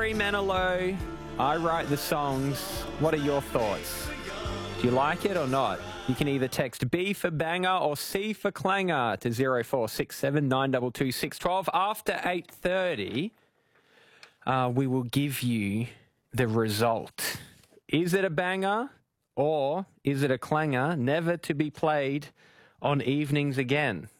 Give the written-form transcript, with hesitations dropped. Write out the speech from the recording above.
Barry Manilow. I write the songs. What are your thoughts? Do you like it or not? You can either text B for banger or C for clanger to 0467 922 612. After 8:30, we will give you the result. Is it a banger or is it a clanger, never to be played on evenings again?